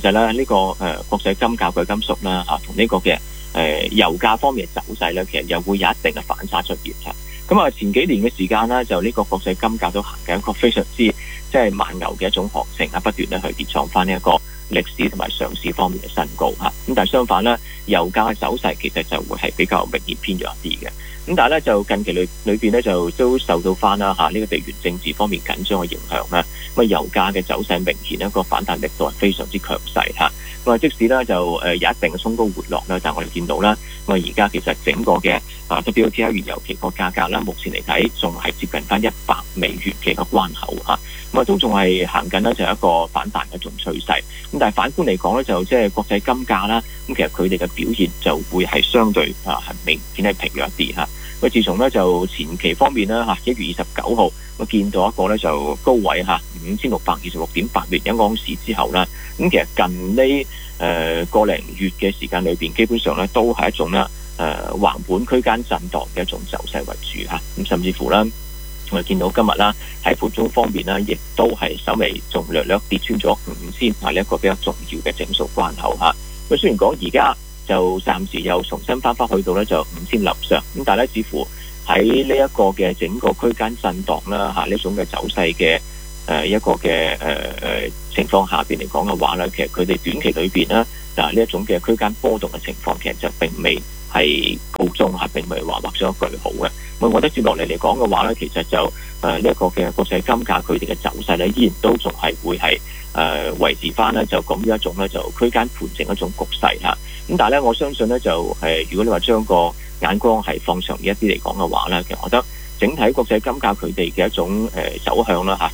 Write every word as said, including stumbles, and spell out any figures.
就係咧呢個誒、呃、國際金價貴金屬啦嚇，同呢個嘅誒、呃、油價方面嘅走勢咧，其實又會有一定嘅反差出現嚇。咁啊，前幾年嘅時間啦，就呢個國際金價都行緊一個非常之即係慢牛嘅一種行情啊，不斷咧去跌創翻呢一個歷史同埋上市方面嘅新高嚇。咁但係相反咧，油價嘅走勢其實就會係比較明顯偏弱一啲嘅。咁但係咧就近期裏裏邊咧就都受到翻啦嚇呢個地緣政治方面緊張嘅影響啦。咁啊油價嘅走勢明顯一個反彈力度係非常之強勢嚇。咁啊即使咧就誒有一定嘅衝高回落啦，但係我哋見到啦，咁啊而家其實整個嘅啊 W T I 原油期貨價格啦，目前嚟睇仲係接近翻一百美元嘅個關口嚇。咁啊都仲係行緊咧就係一個反彈嘅一種趨勢。咁但係反觀嚟講咧，就即係國際金價啦，咁其實佢哋嘅表現就會係相對啊係明顯係平弱一啲嚇。咁自從咧就前期方面啦嚇，一月二十九號我見到一個咧就高位嚇五千六百二十六點八美元一盎司之後啦，咁其實近呢誒個零月嘅時間裏邊，基本上咧都係一種咧誒橫盤區間震盪嘅一種走勢為主嚇。咁甚至乎啦，我哋見到今日啦喺盤中方面啦，亦都係稍微仲略略跌穿咗五千啊呢一個比較重要嘅整數關口嚇。咁雖然講而家就暫時又重新翻返去到咧就五千樓上，咁但係咧似乎喺呢一個嘅整個區間震盪啦嚇呢種嘅走勢嘅誒一個嘅誒誒情況下邊嚟講嘅話咧，其實佢哋短期裏邊咧嗱呢一種嘅區間波動嘅情況，其實就並未係告終嚇，並未話畫上一句號嘅。咁我覺得接落嚟嚟講嘅話咧，其實就誒呢一個嘅國際金價佢哋嘅走勢咧，依然都仲係會係誒維持翻咧，就咁呢一種咧就區間盤整一種局勢嚇。咁但係咧，我相信咧就誒，如果你話將個眼光係放長一啲嚟講嘅話咧，其實我覺得整體國際金價佢哋嘅一種誒走向啦嚇。